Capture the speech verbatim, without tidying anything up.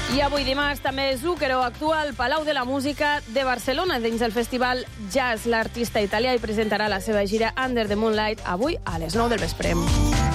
I avui dimarts també Zucchero actua al Palau de la Música de Barcelona dins el festival Jazz. L'artista italià hi presentarà la seva gira Under the Moonlight avui a les nou del vespre.